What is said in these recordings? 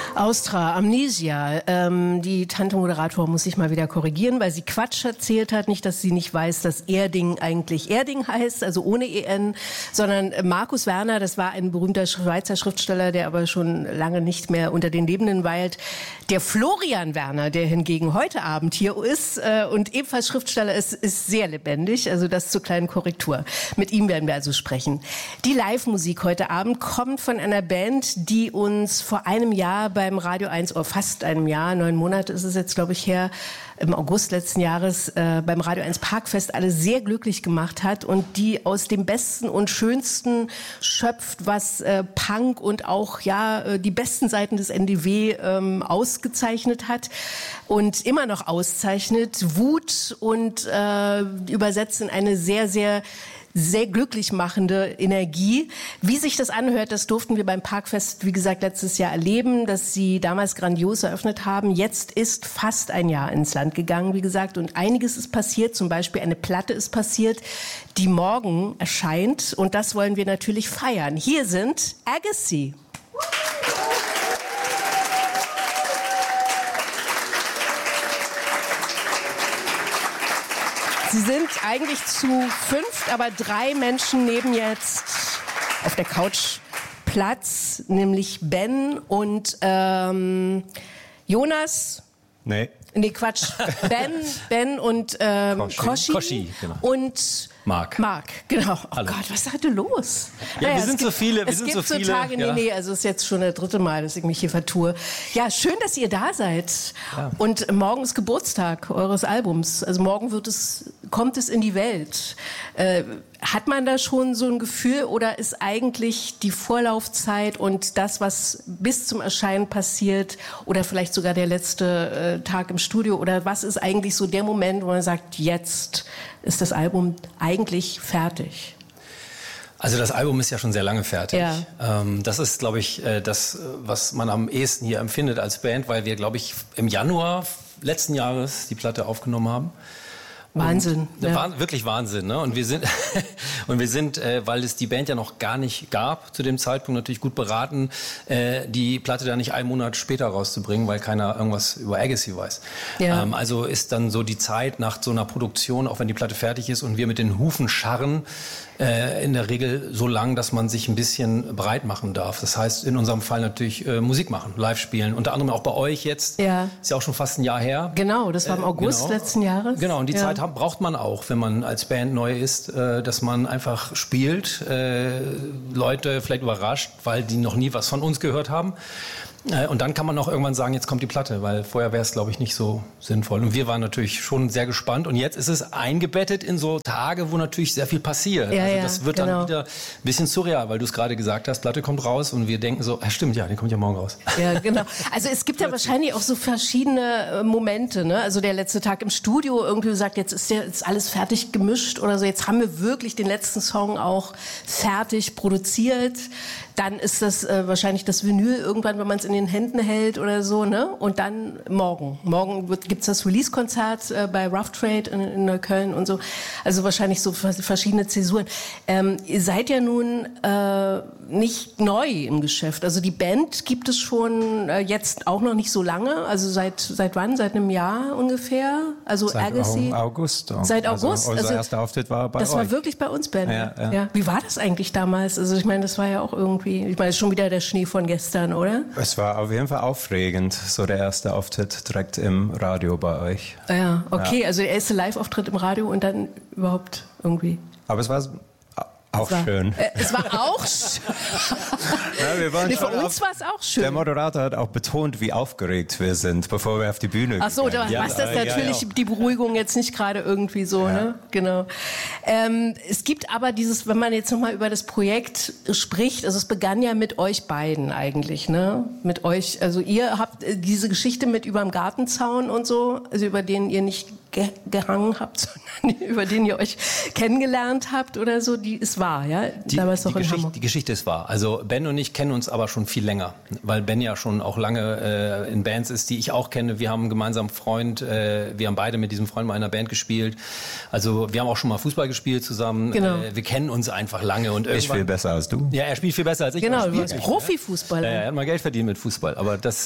Austra, Amnesia. Die Tante Moderator muss sich mal wieder korrigieren, weil sie Quatsch erzählt hat. Nicht, dass sie nicht weiß, dass Erding eigentlich Erding heißt, also ohne EN, sondern Markus Werner, das war ein berühmter Schweizer Schriftsteller, der aber schon lange nicht mehr unter den Lebenden weilt. Der Florian Werner, der hingegen heute Abend hier ist und ebenfalls Schriftsteller ist sehr lebendig. Also das zur kleinen Korrektur. Mit ihm werden wir also sprechen. Die Live-Musik heute Abend kommt von einer Band, die uns vor einem Jahr beim Radio 1, oder fast einem Jahr, 9 Monate ist es jetzt, glaube ich, her, im August letzten Jahres beim Radio 1 Parkfest alle sehr glücklich gemacht hat und die aus dem Besten und Schönsten schöpft, was Punk und auch die besten Seiten des NDW ausgezeichnet hat und immer noch auszeichnet. Wut und übersetzt in eine sehr, sehr glücklich machende Energie. Wie sich das anhört, das durften wir beim Parkfest, wie gesagt, letztes Jahr erleben, dass sie damals grandios eröffnet haben. Jetzt ist fast ein Jahr ins Land gegangen, wie gesagt, und einiges ist passiert. Zum Beispiel eine Platte ist passiert, die morgen erscheint, und das wollen wir natürlich feiern. Hier sind Agassi. Sie sind eigentlich zu 5, aber 3 Menschen nehmen jetzt auf der Couch Platz, nämlich Ben und Jonas. Nee, Quatsch. Ben und Koschi genau. Und Marc, genau. Oh Hallo. Gott, was ist heute los? Ja, wir sind so viele. Es gibt so Tage, also es ist jetzt schon das 3. Mal, dass ich mich hier vertue. Ja, schön, dass ihr da seid. Ja. Und morgen ist Geburtstag eures Albums. Also morgen kommt es in die Welt. Hat man da schon so ein Gefühl, oder ist eigentlich die Vorlaufzeit und das, was bis zum Erscheinen passiert, oder vielleicht sogar der letzte Tag im Studio, oder was ist eigentlich so der Moment, wo man sagt, jetzt ist das Album eigentlich fertig? Also das Album ist ja schon sehr lange fertig. Ja. Das ist, glaube ich, das, was man am ehesten hier empfindet als Band, weil wir, glaube ich, im Januar letzten Jahres die Platte aufgenommen haben. Wahnsinn. Wirklich Wahnsinn, ne? Und wir sind, weil es die Band ja noch gar nicht gab zu dem Zeitpunkt, natürlich gut beraten, die Platte dann nicht einen Monat später rauszubringen, weil keiner irgendwas über Agassi weiß. Ja. Also ist dann so die Zeit nach so einer Produktion, auch wenn die Platte fertig ist und wir mit den Hufen scharren, in der Regel so lang, dass man sich ein bisschen breit machen darf. Das heißt, in unserem Fall natürlich Musik machen, live spielen. Unter anderem auch bei euch jetzt. Ja. Ist ja auch schon fast ein Jahr her. Genau, das war im August letzten Jahres. Genau, und die Zeit braucht man auch, wenn man als Band neu ist, dass man einfach spielt, Leute vielleicht überrascht, weil die noch nie was von uns gehört haben. Und dann kann man auch irgendwann sagen, jetzt kommt die Platte, weil vorher wäre es, glaube ich, nicht so sinnvoll. Und wir waren natürlich schon sehr gespannt. Und jetzt ist es eingebettet in so Tage, wo natürlich sehr viel passiert. Ja, also das wird dann wieder ein bisschen surreal, weil du es gerade gesagt hast, Platte kommt raus und wir denken so, stimmt, die kommt ja morgen raus. Ja, genau. Also es gibt ja wahrscheinlich auch so verschiedene Momente, ne? Also der letzte Tag im Studio, irgendwie sagt, jetzt ist alles fertig gemischt oder so. Jetzt haben wir wirklich den letzten Song auch fertig produziert. Dann ist das wahrscheinlich das Vinyl irgendwann, wenn man es in den Händen hält oder so, ne? Und dann morgen. Morgen gibt's das Release-Konzert bei Rough Trade in Neukölln und so. Also wahrscheinlich so verschiedene Zäsuren. Ihr seid ja nun nicht neu im Geschäft. Also die Band gibt es schon jetzt auch noch nicht so lange. Also seit wann? Seit einem Jahr ungefähr? Also seit Agassi? August. Seit August? Unser erster Auftritt war bei euch. Das war wirklich bei uns, Ben. Ja. Wie war das eigentlich damals? Also ich meine, das war ja auch irgendwie, ich meine, schon wieder der Schnee von gestern, oder? Es war auf jeden Fall aufregend, so der erste Auftritt direkt im Radio bei euch. Ja, okay, also der erste Live-Auftritt im Radio und dann überhaupt irgendwie. Aber es war auch schön. Es war auch schön. Für uns war es auch schön. Der Moderator hat auch betont, wie aufgeregt wir sind, bevor wir auf die Bühne gehen. Ach so, da ist das natürlich die Beruhigung jetzt nicht gerade irgendwie so, ne? Genau. Es gibt aber dieses, wenn man jetzt nochmal über das Projekt spricht, also es begann ja mit euch beiden eigentlich, ne? Mit euch, also ihr habt diese Geschichte mit überm Gartenzaun und so, also über den ihr nicht gehangen habt, sondern über den ihr euch kennengelernt habt oder so, die ist wahr, ja? Damals noch in Hamburg. Die Geschichte ist wahr. Also Ben und ich kennen uns aber schon viel länger, weil Ben ja schon auch lange in Bands ist, die ich auch kenne. Wir haben einen gemeinsamen Freund, wir haben beide mit diesem Freund mal in einer Band gespielt. Also wir haben auch schon mal Fußball gespielt zusammen. Genau. Wir kennen uns einfach lange. Und ich viel besser als du. Ja, er spielt viel besser als ich. Genau, du bist Profifußballer. Er hat mal Geld verdient mit Fußball, aber das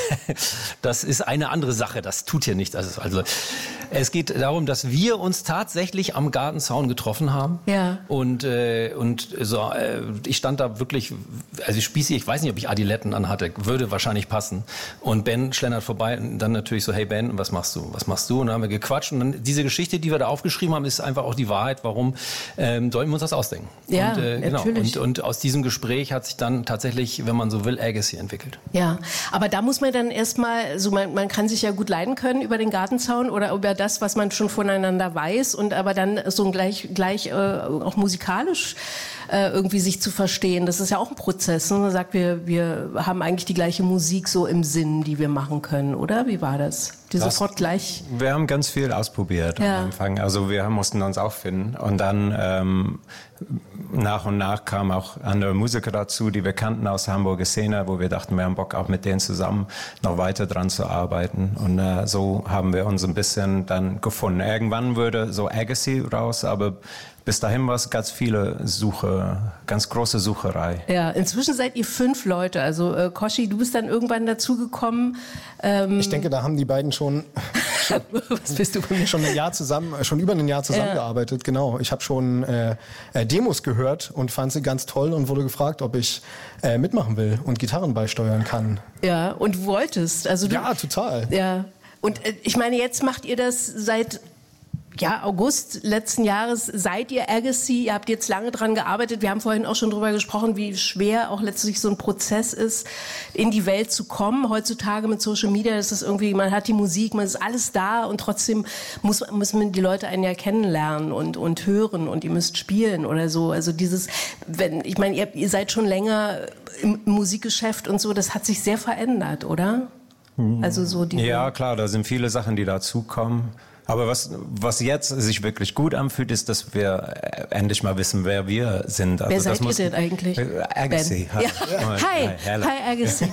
ist eine andere Sache. Das tut hier nichts. Also es geht darum, dass wir uns tatsächlich am Gartenzaun getroffen haben. Ja. Und so, ich stand da wirklich, also Spießi, ich weiß nicht, ob ich Adiletten anhatte, würde wahrscheinlich passen. Und Ben schlendert vorbei und dann natürlich so, hey Ben, was machst du? Was machst du? Und dann haben wir gequatscht und dann diese Geschichte, die wir da aufgeschrieben haben, ist einfach auch die Wahrheit. Warum sollten wir uns das ausdenken? Ja, und, natürlich. Und aus diesem Gespräch hat sich dann tatsächlich, wenn man so will, Agassi entwickelt. Ja, aber da muss man dann erstmal, so man kann sich ja gut leiden können über den Gartenzaun oder über das, was man schon voneinander weiß und aber dann so gleich auch musikalisch irgendwie sich zu verstehen. Das ist ja auch ein Prozess. Ne? Man sagt, wir haben eigentlich die gleiche Musik so im Sinn, die wir machen können, oder? Wie war das? Sofort gleich? Wir haben ganz viel ausprobiert am Anfang. Also wir mussten uns auch finden. Und dann nach und nach kamen auch andere Musiker dazu, die wir kannten aus der Hamburger Szene, wo wir dachten, wir haben Bock auch mit denen zusammen noch weiter dran zu arbeiten. Und so haben wir uns ein bisschen dann gefunden. Irgendwann würde so Agassi raus, aber bis dahin war es ganz große Sucherei. Ja, inzwischen seid ihr 5 Leute. Also Koshi, du bist dann irgendwann dazugekommen. Ich denke, da haben die beiden schon was bist du von mir? schon über ein Jahr zusammengearbeitet. Genau. Ich habe schon Demos gehört und fand sie ganz toll und wurde gefragt, ob ich mitmachen will und Gitarren beisteuern kann. Ja, und du wolltest. Also ja, total. Ja. Und ich meine, jetzt macht ihr das seit August letzten Jahres. Seid ihr Agassi? Ihr habt jetzt lange dran gearbeitet. Wir haben vorhin auch schon drüber gesprochen, wie schwer auch letztlich so ein Prozess ist, in die Welt zu kommen. Heutzutage mit Social Media, das ist irgendwie, man hat die Musik, man ist alles da und trotzdem müssen die Leute einen ja kennenlernen und hören und ihr müsst spielen oder so. Also ich meine, ihr seid schon länger im Musikgeschäft und so, das hat sich sehr verändert, oder? Also so ja, klar, da sind viele Sachen, die dazukommen. Aber was jetzt sich wirklich gut anfühlt, ist, dass wir endlich mal wissen, wer wir sind. Also wer seid ihr denn eigentlich? Agassi. Ja. Hi Agassi.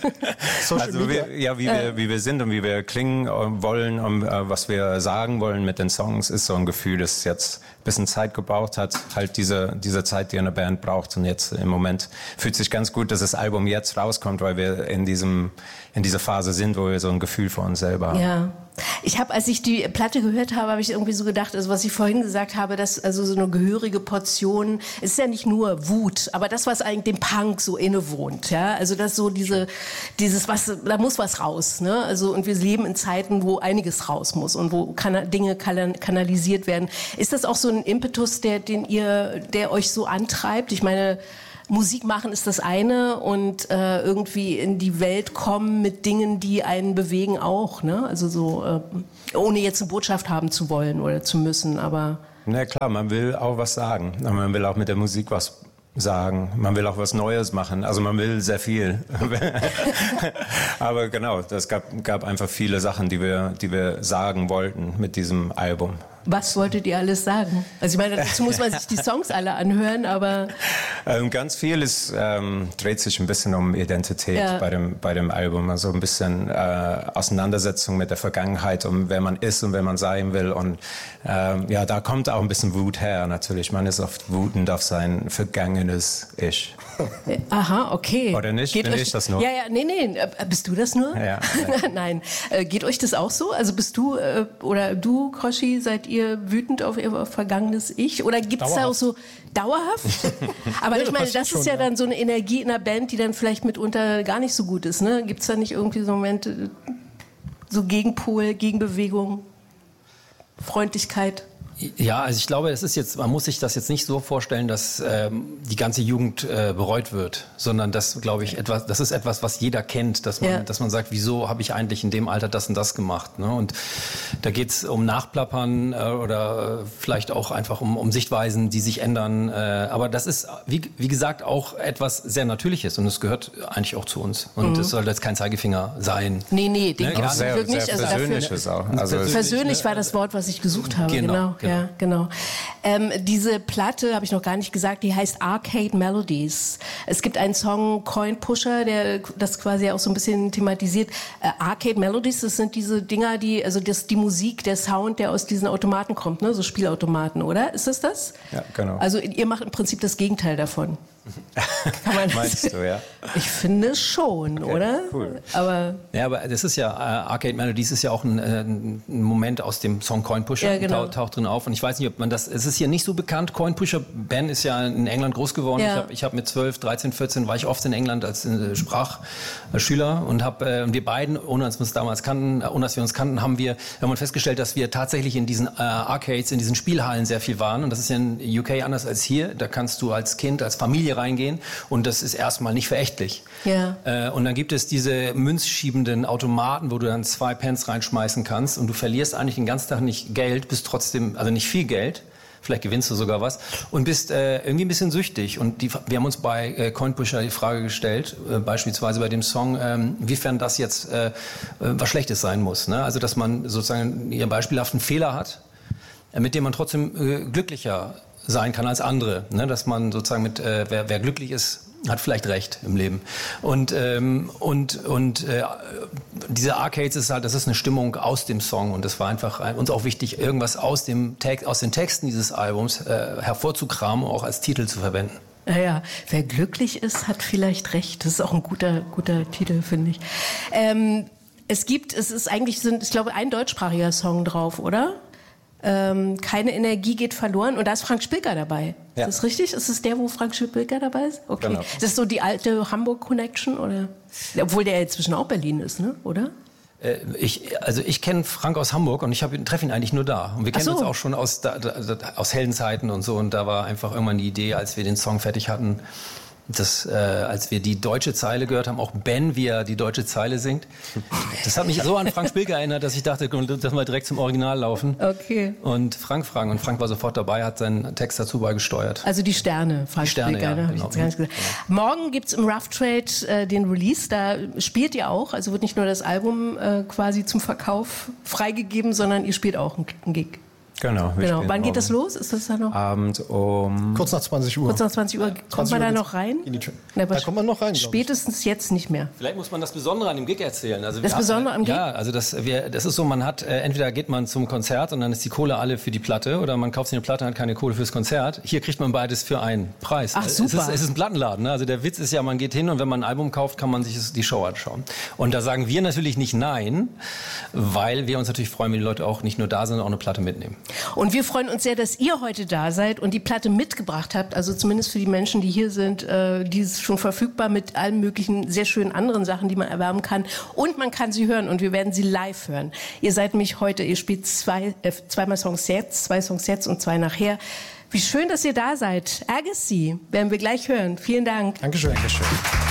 Also wie wir sind und wie wir klingen wollen und was wir sagen wollen mit den Songs, ist so ein Gefühl, das jetzt ein bisschen Zeit gebraucht hat. Halt diese Zeit, die eine Band braucht. Und jetzt im Moment fühlt sich ganz gut, dass das Album jetzt rauskommt, weil wir in dieser Phase sind, wo wir so ein Gefühl für uns selber haben. Ja. Als ich die Platte gehört habe ich irgendwie so gedacht, also was ich vorhin gesagt habe, dass also so eine gehörige Portion, es ist ja nicht nur Wut, aber das, was eigentlich dem Punk so innewohnt, ja, also das so dieses da muss was raus, ne, also und wir leben in Zeiten, wo einiges raus muss und wo Dinge kanalisiert werden. Ist das auch so ein Impetus, der euch so antreibt? Ich meine, Musik machen ist das eine und irgendwie in die Welt kommen mit Dingen, die einen bewegen auch, ne? Also so ohne jetzt eine Botschaft haben zu wollen oder zu müssen, aber... Na klar, man will auch was sagen. Man will auch mit der Musik was sagen. Man will auch was Neues machen. Also man will sehr viel. Aber genau, das gab einfach viele Sachen, die wir sagen wollten mit diesem Album. Was wolltet ihr alles sagen? Also ich meine, dazu muss man sich die Songs alle anhören, aber... Ganz viel dreht sich ein bisschen um Identität bei dem Album. Also ein bisschen Auseinandersetzung mit der Vergangenheit, um wer man ist und wer man sein will. Und da kommt auch ein bisschen Wut her natürlich. Man ist oft wütend auf sein vergangenes Ich. Aha, okay. Oder nicht? Bin ich das nur? Ja, nee. Bist du das nur? Ja. Nein. Geht euch das auch so? Also bist du oder du, Koshi, seid ihr wütend auf ihr vergangenes Ich? Oder gibt es da auch so dauerhaft? Aber ich meine, das ist ja dann so eine Energie in einer Band, die dann vielleicht mitunter gar nicht so gut ist. Ne? Gibt es da nicht irgendwie so Momente, so Gegenpol, Gegenbewegung, Freundlichkeit? Ja, also ich glaube, man muss sich das jetzt nicht so vorstellen, dass die ganze Jugend bereut wird, sondern das, glaube ich, das ist etwas, was jeder kennt, dass man sagt, wieso habe ich eigentlich in dem Alter das und das gemacht? Ne? Und da geht's um Nachplappern oder vielleicht auch einfach um Sichtweisen, die sich ändern. Aber das ist, wie gesagt, auch etwas sehr Natürliches und es gehört eigentlich auch zu uns. Und es soll jetzt kein Zeigefinger sein. Nee, den gibt es sehr, wirklich nicht. Sehr Persönliches auch. Also persönlich war das Wort, was ich gesucht habe. Genau. Ja, genau. Diese Platte, habe ich noch gar nicht gesagt, die heißt Arcade Melodies. Es gibt einen Song, Coin Pusher, der das quasi auch so ein bisschen thematisiert. Arcade Melodies, das sind diese Dinger, die Musik, der Sound, der aus diesen Automaten kommt, ne? So Spielautomaten, oder? Ist das das? Ja, genau. Also ihr macht im Prinzip das Gegenteil davon. Meinst du, ja? Ich finde schon, okay, oder? Cool. Aber das ist ja, Arcade Melodies ist ja auch ein Moment aus dem Song Coin Pusher, genau. Taucht drin auf. Und ich weiß nicht, ob man es ist hier nicht so bekannt. Coin Pusher, Ben ist ja in England groß geworden. Ja. Ich hab mit 12, 13, 14 war ich oft in England als Sprachschüler und wir beiden, ohne dass wir uns kannten, haben wir festgestellt, dass wir tatsächlich in diesen Arcades, in diesen Spielhallen sehr viel waren. Und das ist ja in UK anders als hier. Da kannst du als Kind, als Familie reingehen und das ist erstmal nicht verächtlich. Ja. Und dann gibt es diese münzschiebenden Automaten, wo du dann 2 Pence reinschmeißen kannst und du verlierst eigentlich den ganzen Tag nicht Geld, bist trotzdem, also nicht viel Geld, vielleicht gewinnst du sogar was und bist irgendwie ein bisschen süchtig. Und wir haben uns bei Coin Pusher die Frage gestellt, beispielsweise bei dem Song, inwiefern das jetzt was Schlechtes sein muss. Ne? Also dass man sozusagen ihren beispielhaften Fehler hat, mit dem man trotzdem glücklicher sein kann als andere, ne? Dass man sozusagen wer glücklich ist, hat vielleicht recht im Leben. Und diese Arcades das ist eine Stimmung aus dem Song und das war einfach uns auch wichtig, irgendwas aus den Texten dieses Albums hervorzukramen, auch als Titel zu verwenden. Naja, wer glücklich ist, hat vielleicht recht. Das ist auch ein guter Titel, finde ich. Ich glaube, ein deutschsprachiger Song drauf, oder? Keine Energie geht verloren. Und da ist Frank Spilker dabei. Ja. Ist das richtig? Ist es der, wo Frank Spilker dabei ist? Okay. Genau. Ist das so die alte Hamburg-Connection? Oder? Obwohl der inzwischen auch Berlin ist, ne? Oder? Ich kenne Frank aus Hamburg und ich treffe ihn eigentlich nur da. Und wir kennen uns auch schon aus Heldenzeiten und so. Und da war einfach irgendwann die Idee, als wir den Song fertig hatten, als wir die deutsche Zeile gehört haben, auch Ben, wie er die deutsche Zeile singt. Das hat mich so an Frank Spilker erinnert, dass ich dachte, dass wir direkt zum Original laufen. Okay. Und Frank fragen. Und Frank war sofort dabei, hat seinen Text dazu beigesteuert. Also die Sterne, Frank Spilker, ja, ne? Genau. Morgen gibt's im Rough Trade den Release, da spielt ihr auch. Also wird nicht nur das Album quasi zum Verkauf freigegeben, sondern ihr spielt auch einen Gig. Genau. Wann geht das los? Ist das da noch? Abend um... Kurz nach 20 Uhr. Kurz nach 20 Uhr. Kommt man da noch rein? Da kommt man noch rein, spätestens jetzt nicht mehr. Vielleicht muss man das Besondere an dem Gig erzählen. Also das Besondere am Gig? Ja, also das ist so, man hat, entweder geht man zum Konzert und dann ist die Kohle alle für die Platte oder man kauft sich eine Platte und hat keine Kohle fürs Konzert. Hier kriegt man beides für einen Preis. Ach, super. Es ist ein Plattenladen. Ne? Also der Witz ist ja, man geht hin und wenn man ein Album kauft, kann man sich die Show anschauen. Und da sagen wir natürlich nicht nein, weil wir uns natürlich freuen, wenn die Leute auch nicht nur da sind, sondern auch eine Platte mitnehmen. Und wir freuen uns sehr, dass ihr heute da seid und die Platte mitgebracht habt. Also zumindest für die Menschen, die hier sind, die ist schon verfügbar mit allen möglichen sehr schönen anderen Sachen, die man erwerben kann. Und man kann sie hören und wir werden sie live hören. Ihr seid nämlich heute, ihr spielt zweimal Songs jetzt, 2 Songs jetzt und 2 nachher. Wie schön, dass ihr da seid. Agassi werden wir gleich hören. Vielen Dank. Dankeschön.